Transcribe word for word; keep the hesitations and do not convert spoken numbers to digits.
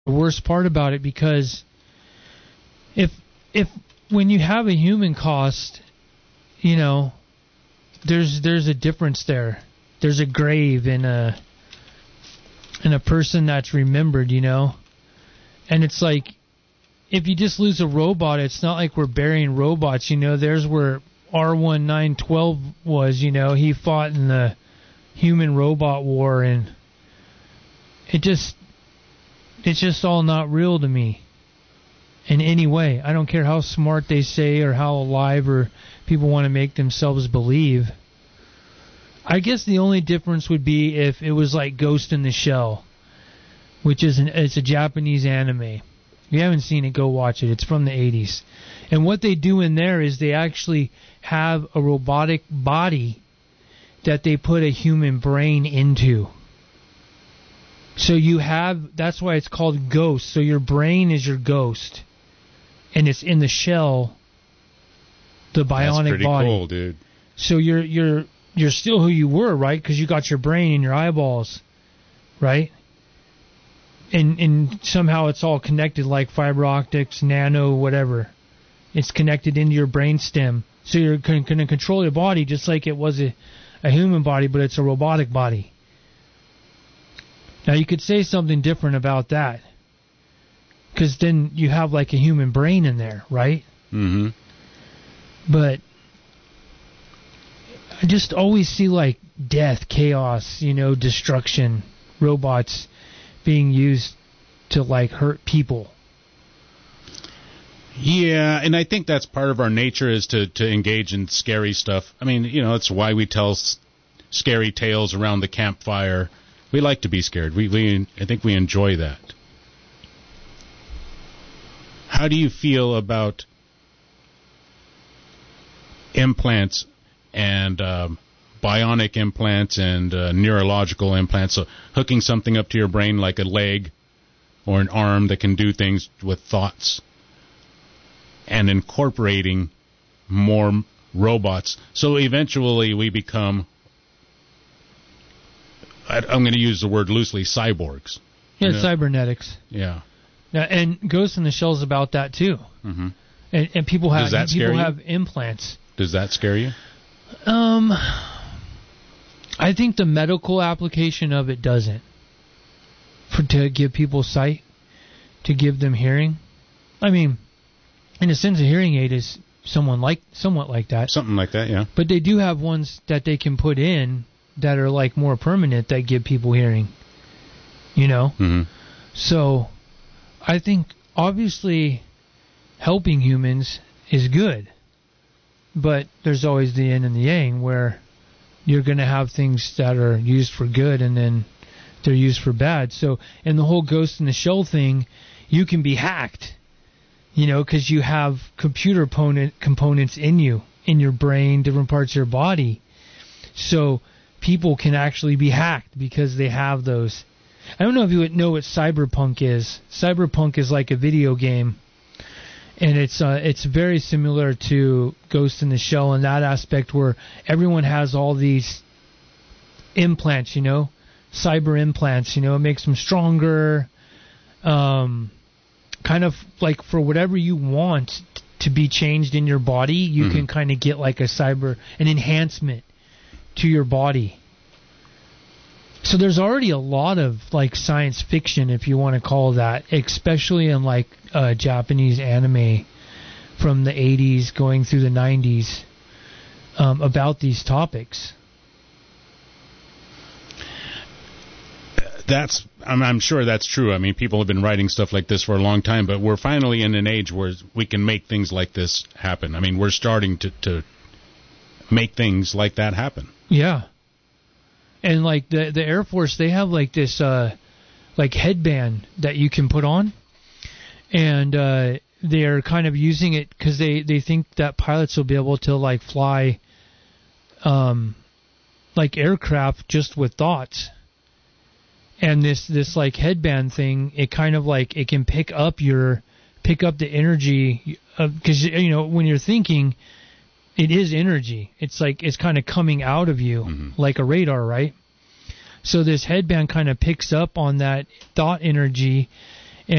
the worst part about it, because if if when you have a human cost, you know, there's there's a difference there. There's a grave in a in a person that's remembered, you know. And it's like, if you just lose a robot, it's not like we're burying robots, you know. There's where R nineteen twelve was, you know. He fought in the human robot war, and it just it's just all not real to me in any way. I don't care how smart they say or how alive or people want to make themselves believe. I guess the only difference would be if it was like Ghost in the Shell, which is an, it's a Japanese anime. If you haven't seen it, go watch it. It's from the eighties. And what they do in there is they actually have a robotic body that they put a human brain into. So you have, that's why it's called Ghost. So your brain is your ghost, and it's in the shell, the bionic body. That's pretty body. Cool, dude. So you're you're you're still who you were, right? Because you got your brain and your eyeballs, right? And and somehow it's all connected, like fiber optics, nano, whatever. It's connected into your brain stem. So you're going to control your body just like it was a, a human body, but it's a robotic body. Now you could say something different about that, because then you have like a human brain in there, right? Mm-hmm. But I just always see like death, chaos, you know, destruction, robots being used to like hurt people. Yeah, and I think that's part of our nature, is to, to engage in scary stuff. I mean, you know, that's why we tell s- scary tales around the campfire. We like to be scared. We, we, I think we enjoy that. How do you feel about implants and um, bionic implants and uh, neurological implants? So hooking something up to your brain like a leg or an arm that can do things with thoughts, and incorporating more robots. So eventually we become, I'm going to use the word loosely, cyborgs. Yeah, you know? cybernetics. Yeah. Now, and Ghost in the Shell is about that too. Mm-hmm. And, and people have Does that people scare you? have implants. Does that scare you? Um, I think the medical application of it doesn't. For to give people sight, to give them hearing. I mean, in a sense, a hearing aid is someone like somewhat like that. Something like that, yeah. But they do have ones that they can put in that are like more permanent that give people hearing. You know? Mm-hmm. So, I think obviously helping humans is good. But there's always the yin and the yang, where you're going to have things that are used for good and then they're used for bad. So, in the whole Ghost in the Shell thing, you can be hacked. You know, because you have computer component, components in you, in your brain, different parts of your body. So people can actually be hacked because they have those. I don't know if you would know what cyberpunk is. Cyberpunk is like a video game, and it's uh, it's very similar to Ghost in the Shell in that aspect, where everyone has all these implants, you know, cyber implants. You know, it makes them stronger. Um... Kind of like for whatever you want to be changed in your body, you mm-hmm. can kind of get like a cyber, an enhancement to your body. So there's already a lot of like science fiction, if you want to call that, especially in like uh, Japanese anime from the eighties going through the nineties um, about these topics. That's, I'm, I'm sure that's true. I mean, people have been writing stuff like this for a long time, but we're finally in an age where we can make things like this happen. I mean, we're starting to, to make things like that happen. Yeah. And like the the Air Force, they have like this uh, like headband that you can put on, and uh, they're kind of using it because they, they think that pilots will be able to like fly um, like aircraft just with thoughts. And this, this like headband thing, it kind of like, it can pick up your, pick up the energy, because, you know, when you're thinking, it is energy. It's like, it's kind of coming out of you, mm-hmm. like a radar, right? So this headband kind of picks up on that thought energy,